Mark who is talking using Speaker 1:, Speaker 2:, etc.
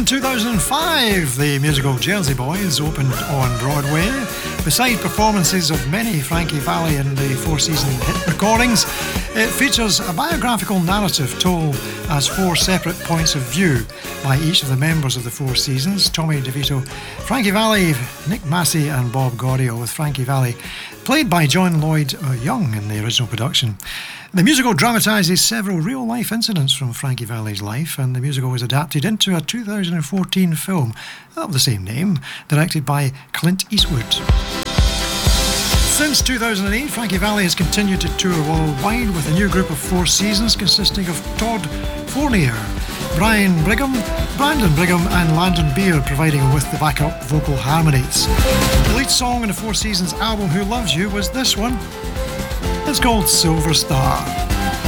Speaker 1: 2005, the musical Jersey Boys opened on Broadway. Beside performances of many Frankie Valli and the Four Seasons hit recordings, it features a biographical narrative told as four separate points of view by each of the members of the Four Seasons: Tommy DeVito, Frankie Valli, Nick Massey and Bob Gaudio, with Frankie Valli played by John Lloyd Young in the original production. The musical dramatises several real-life incidents from Frankie Valli's life, and the musical was adapted into a 2014 film of the same name, directed by Clint Eastwood. Since 2008, Frankie Valli has continued to tour worldwide with a new group of Four Seasons consisting of Todd Fournier, Brian Brigham, Brandon Brigham and Landon Beer providing him with the backup vocal harmonies. The lead song on the Four Seasons album Who Loves You was this one. It's called Silver Star.